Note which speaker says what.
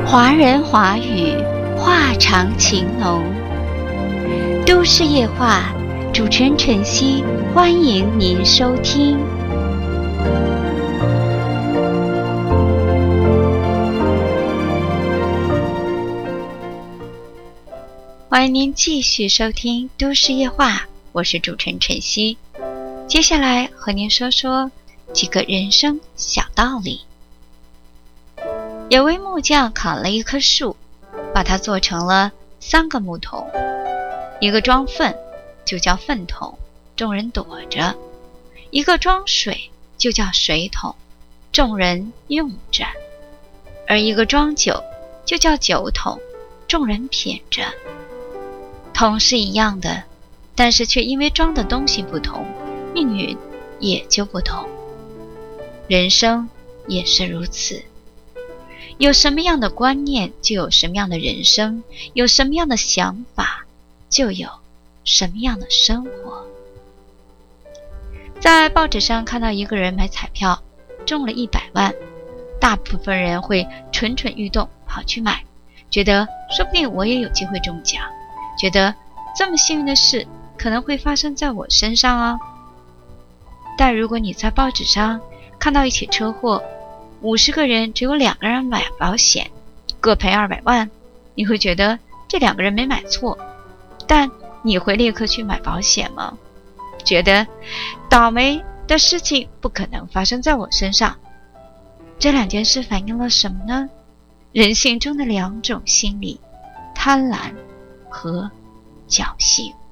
Speaker 1: 华人华语，话长情浓。都市夜话，主持人晨曦，欢迎您收听。欢迎您继续收听都市夜话，我是主持人晨曦。接下来和您说说几个人生小道理。有位木匠砍了一棵树，把它做成了3个木桶，一个装粪就叫粪桶，众人躲着；一个装水就叫水桶，众人用着；而一个装酒就叫酒桶，众人品着。桶是一样的，但是却因为装的东西不同，命运也就不同。人生也是如此，有什么样的观念，就有什么样的人生；有什么样的想法，就有什么样的生活。在报纸上看到一个人买彩票中了100万，大部分人会蠢蠢欲动跑去买，觉得说不定我也有机会中奖，觉得这么幸运的事可能会发生在我身上啊。但如果你在报纸上看到一起车祸，50个人只有2个人买保险，各赔200万，你会觉得这2个人没买错，但你会立刻去买保险吗？觉得倒霉的事情不可能发生在我身上。这2件事反映了什么呢？人性中的2种心理，贪婪和侥幸。